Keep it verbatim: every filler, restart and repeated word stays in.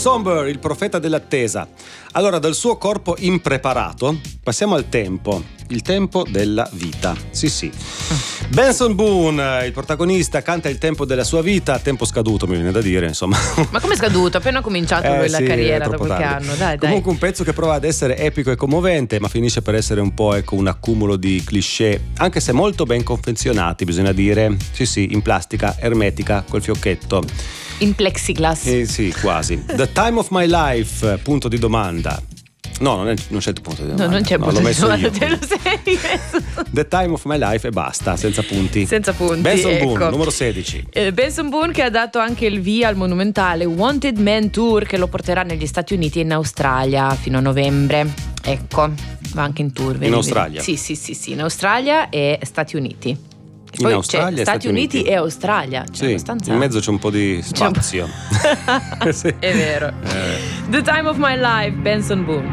Somber, il profeta dell'attesa. Allora, dal suo corpo impreparato passiamo al tempo, il tempo della vita. Sì, sì. Benson Boone, il protagonista, canta il tempo della sua vita, tempo scaduto, mi viene da dire, insomma. Ma come scaduto? Appena cominciato Eh, lui la sì, carriera da qualche tardi. anno, dai, Comunque dai. un pezzo che prova ad essere epico e commovente, ma finisce per essere un po', ecco, un accumulo di cliché, anche se molto ben confezionati, bisogna dire. Sì, sì, in plastica ermetica col fiocchetto. In plexiglass. Eh sì, quasi. The Time of My Life, punto di domanda. No, non, è, non c'è il punto di domanda. No, non c'è no, punto l'ho di messo domanda, io. te lo sei messo. The Time of My Life e basta, senza punti. Senza punti, Benson ecco. Boone, numero sedici. Eh, Benson Boone, che ha dato anche il via al monumentale Wanted Man Tour, che lo porterà negli Stati Uniti e in Australia fino a novembre. Ecco, va anche in tour. In Australia? Sì, sì, sì, sì, in Australia e Stati Uniti. E In poi Australia c'è e Stati Stati Uniti, Uniti e Australia. C'è Sì, abbastanza... in mezzo c'è un po' di C'è un po'- spazio. Sì. È vero. Eh. The Time of My Life, Benson Boone.